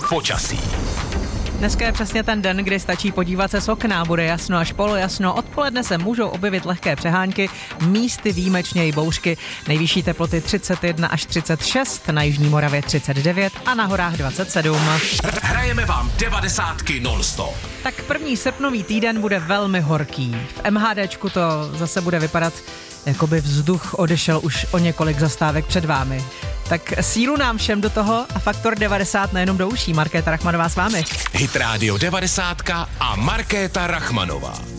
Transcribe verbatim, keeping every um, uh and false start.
v počasí. Dneska je přesně ten den, kdy stačí podívat se z okna, bude jasno až polojasno, odpoledne se můžou objevit lehké přehánky, místy výjimečně i bouřky, nejvyšší teploty třicet jedna až třicet šest, na jižní Moravě třicet devět a na horách dvacet sedm. Hrajeme vám devadesátky non-stop. Tak první srpnový týden bude velmi horký. V MHDčku to zase bude vypadat, jako by vzduch odešel už o několik zastávek před vámi. Tak sílu nám všem do toho a Faktor devadesát nejenom do uší. Markéta Rachmanová s vámi. Hit Radio devadesát a Markéta Rachmanová.